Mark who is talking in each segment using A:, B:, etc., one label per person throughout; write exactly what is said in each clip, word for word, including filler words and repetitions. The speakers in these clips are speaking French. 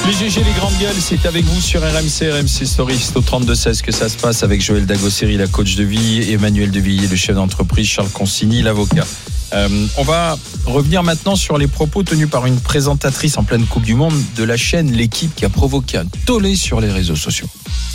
A: Les G G, les grandes gueules, c'est avec vous sur R M C, R M C Story. C'est au trente-deux seize que ça se passe avec Joël Dagosseri, la coach de vie, Emmanuel Devilliers, le chef d'entreprise, Charles Consigny, l'avocat. Euh, on va revenir maintenant sur les propos tenus par une présentatrice en pleine Coupe du Monde de la chaîne L'équipe qui a provoqué un tollé sur les réseaux sociaux.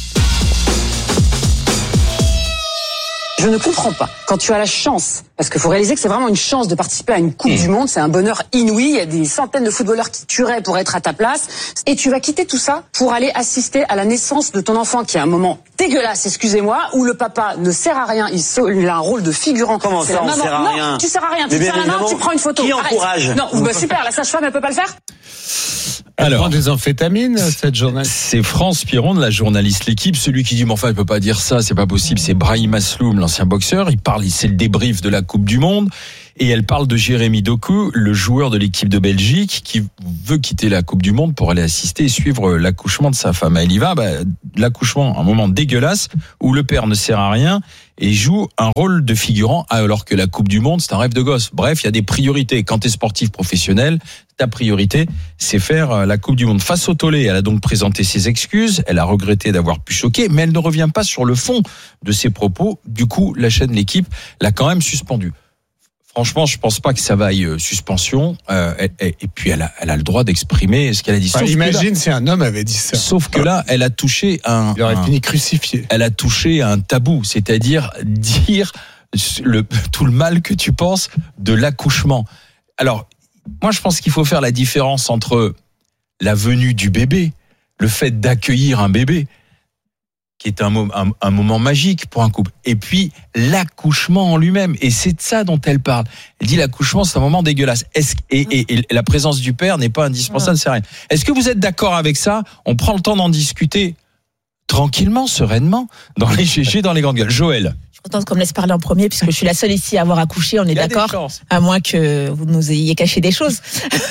B: Je ne comprends pas. Quand tu as la chance, parce qu'il faut réaliser que c'est vraiment une chance de participer à une Coupe mmh. du Monde, c'est un bonheur inouï, il y a des centaines de footballeurs qui tueraient pour être à ta place, et tu vas quitter tout ça pour aller assister à la naissance de ton enfant, qui est un moment dégueulasse, excusez-moi, où le papa ne sert à rien, il, se, il a un rôle de figurant.
C: Comment ça, on sert à
B: non,
C: rien?
B: Tu sers à rien, tu
C: mais
B: te tiens la main, tu prends une photo.
C: Qui encourage?
B: Non, bah super, la sage-femme, elle peut pas le faire?
D: Elle Alors, prend des amphétamines, cette journaliste.
A: C'est France Piron, la journaliste L'équipe. Celui qui dit, mais enfin, elle peut pas dire ça, c'est pas possible. C'est Brahim Asloum, l'ancien boxeur. Il parle, c'est le débrief de la Coupe du Monde. Et elle parle de Jérémy Doku, le joueur de l'équipe de Belgique, qui veut quitter la Coupe du Monde pour aller assister et suivre l'accouchement de sa femme. Elle y va, bah, l'accouchement, un moment dégueulasse, où le père ne sert à rien et joue un rôle de figurant, alors que la Coupe du Monde, c'est un rêve de gosse. Bref, il y a des priorités. Quand tu es sportif professionnel, ta priorité, c'est faire la Coupe du Monde. Face au tollé, elle a donc présenté ses excuses, elle a regretté d'avoir pu choquer, mais elle ne revient pas sur le fond de ses propos. Du coup, la chaîne L'équipe l'a quand même suspendue. Franchement, je pense pas que ça vaille euh, suspension. Euh, et, et, et puis, elle a, elle a le droit d'exprimer ce qu'elle a dit.
D: Enfin, imagine là, si un homme avait dit ça.
A: Sauf que là, elle a touché un.
D: Il aurait
A: un,
D: fini crucifié.
A: Elle a touché un tabou, c'est-à-dire dire le, tout le mal que tu penses de l'accouchement. Alors, moi, je pense qu'il faut faire la différence entre la venue du bébé, le fait d'accueillir un bébé, qui est un, un, un moment magique pour un couple. Et puis, l'accouchement en lui-même. Et c'est de ça dont elle parle. Elle dit l'accouchement, c'est un moment dégueulasse. Est-ce, et, et, et la présence du père n'est pas indispensable, c'est rien. Est-ce que vous êtes d'accord avec ça? On prend le temps d'en discuter tranquillement, sereinement, dans les G G, dans les grandes gueules. Joël.
E: Je suis contente qu'on me laisse parler en premier, puisque je suis la seule ici à avoir accouché, on est d'accord? À moins que vous nous ayez caché des choses.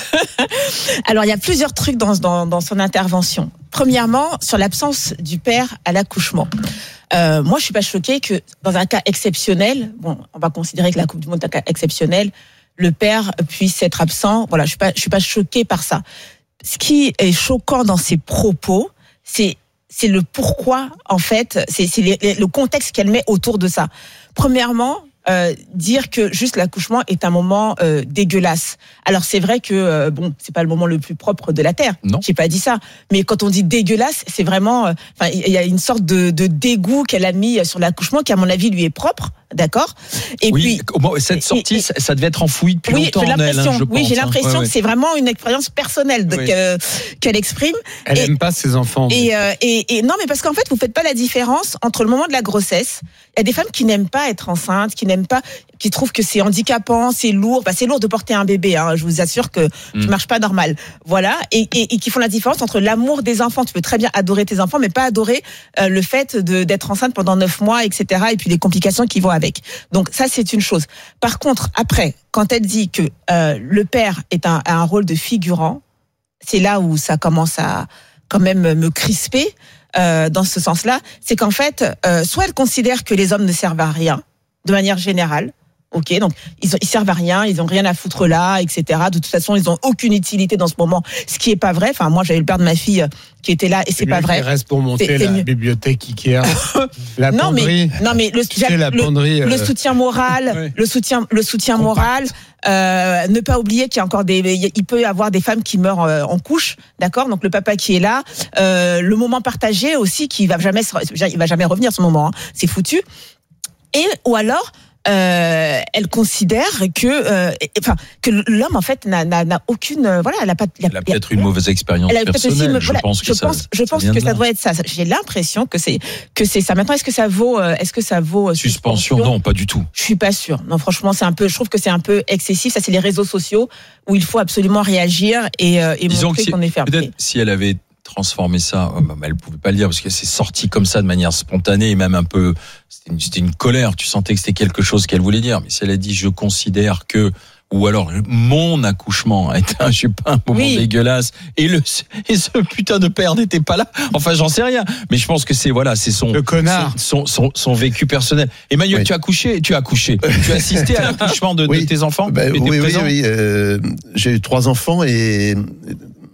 E: Alors, il y a plusieurs trucs dans, dans, dans son intervention. Premièrement, sur l'absence du père à l'accouchement. Euh, moi, je suis pas choquée que dans un cas exceptionnel, bon, on va considérer que la Coupe du Monde est un cas exceptionnel, le père puisse être absent. Voilà, je suis pas, je suis pas choquée par ça. Ce qui est choquant dans ses propos, c'est c'est le pourquoi, en fait, c'est, c'est les, le contexte qu'elle met autour de ça. Premièrement, euh, dire que juste l'accouchement est un moment euh, dégueulasse. Alors c'est vrai que euh, bon, c'est pas le moment le plus propre de la terre.
A: Non.
E: J'ai pas dit ça, mais quand on dit dégueulasse, c'est vraiment, enfin, euh, il y a une sorte de, de dégoût qu'elle a mis sur l'accouchement qui, à mon avis, lui est propre. D'accord.
A: Et oui, puis cette sortie, et, et, ça devait être enfoui depuis
E: oui,
A: longtemps.
E: J'ai l'impression,
A: elle, hein, je
E: oui,
A: pense,
E: j'ai l'impression
A: hein. ouais,
E: que
A: ouais.
E: c'est vraiment une expérience personnelle de,
A: oui.
E: que, qu'elle exprime.
D: Elle
E: et,
D: aime pas ses enfants.
E: Et, euh, et, et non, mais parce qu'en fait, vous faites pas la différence entre le moment de la grossesse. Il y a des femmes qui n'aiment pas être enceintes, qui n'aiment pas, qui trouvent que c'est handicapant, c'est lourd. Bah, c'est lourd de porter un bébé. Hein, je vous assure que mm. tu marches pas normal. Voilà. Et, et, et qui font la différence entre l'amour des enfants. Tu peux très bien adorer tes enfants, mais pas adorer euh, le fait de, d'être enceinte pendant neuf mois, et cetera. Et puis les complications qui vont avec. Donc ça, c'est une chose. Par contre, après, quand elle dit que euh, le père est un, a un rôle de figurant, c'est là où ça commence à quand même me crisper euh, dans ce sens-là. C'est qu'en fait, euh, soit elle considère que les hommes ne servent à rien, de manière générale. Ok, donc ils, ont, ils servent à rien, ils ont rien à foutre là, et cetera. De toute façon, ils ont aucune utilité dans ce moment, ce qui est pas vrai. Enfin, moi, j'avais le père de ma fille qui était là, et c'est, c'est pas vrai.
D: Il reste pour monter
E: c'est,
D: la
E: c'est
D: bibliothèque Ikea, la
E: non,
D: penderie.
E: Mais, non mais le,
D: tu sais, la
E: le,
D: penderie,
E: le
D: euh...
E: soutien moral, ouais. le soutien, le soutien
D: Compact.
E: moral. Euh, ne pas oublier qu'il y a encore des, il peut y avoir des femmes qui meurent en couche, d'accord. Donc le papa qui est là, euh, le moment partagé aussi, qui va jamais, il va jamais revenir ce moment. Hein. C'est foutu. Et ou alors. Euh, elle considère que, euh, enfin, que l'homme en fait n'a, n'a, n'a aucune, euh, voilà, elle a pas.
A: Elle a, a peut-être une mauvaise expérience personnelle. Aussi, je
E: voilà,
A: pense que
E: je
A: ça,
E: pense, je pense
A: ça
E: que ça doit être ça. J'ai l'impression que c'est que c'est ça. Maintenant, est-ce que ça vaut, euh, est-ce que ça vaut euh,
A: suspension? suspension Non, pas du tout.
E: Je suis pas sûre. Non, franchement, c'est un peu. Je trouve que c'est un peu excessif. Ça, c'est les réseaux sociaux où il faut absolument réagir et, euh, et montrer
A: si,
E: qu'on est fermé.
A: Peut-être si elle avait transformer ça, elle pouvait pas le dire parce que c'est sorti comme ça de manière spontanée et même un peu, c'était une, c'était une colère, tu sentais que c'était quelque chose qu'elle voulait dire, mais si elle a dit je considère que, ou alors mon accouchement a été un, je sais pas, un moment oui. dégueulasse et le et ce putain de père n'était pas là, enfin j'en sais rien, mais je pense que c'est voilà, c'est son
D: le connard,
A: son son, son vécu personnel. Emmanuel, oui. tu as accouché, tu as accouché, tu as assisté à l'accouchement de,
F: oui.
A: de tes enfants,
F: bah, oui, oui, oui, euh, j'ai eu trois enfants et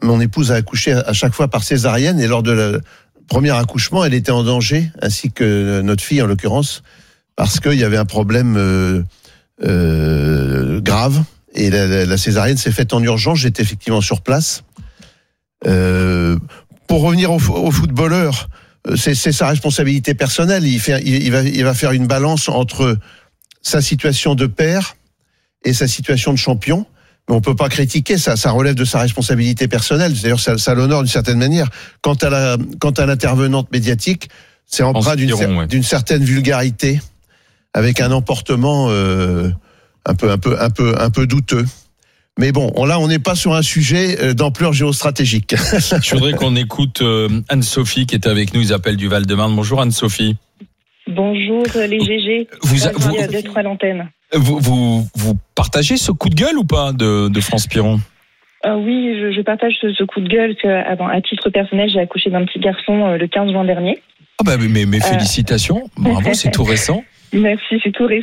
C: mon épouse a accouché à chaque fois par césarienne, et lors de la premier accouchement, elle était en danger, ainsi que notre fille en l'occurrence, parce qu'il y avait un problème euh, euh, grave, et la, la, la césarienne s'est faite en urgence. J'étais effectivement sur place. Euh, pour revenir au, au footballeur, c'est, c'est sa responsabilité personnelle. Il, fait, il, il, va, il va faire une balance entre sa situation de père et sa situation de champion. Mais on peut pas critiquer ça, ça relève de sa responsabilité personnelle. D'ailleurs, ça, ça l'honore d'une certaine manière. Quant à la, quant à l'intervenante médiatique, c'est empreint d'une, cer- ouais. d'une certaine vulgarité, avec un emportement euh, un peu, un peu, un peu, un peu douteux. Mais bon, là, on n'est pas sur un sujet d'ampleur géostratégique.
A: Je voudrais qu'on écoute Anne-Sophie qui est avec nous. Ils appellent du Val-de-Marne. Bonjour Anne-Sophie.
F: Bonjour les G G.
A: Vous, a, vous,
F: d'être à l'antenne.
A: Vous, vous, vous partagez ce coup de gueule ou pas de, de France Piron?
F: euh, Oui, je, je partage ce, ce coup de gueule. Que, ah bon, à titre personnel, j'ai accouché d'un petit garçon euh, le quinze juin dernier.
A: Ah bah, mais, mais félicitations. Euh... Bravo, c'est tout récent.
F: Merci, c'est tout récent.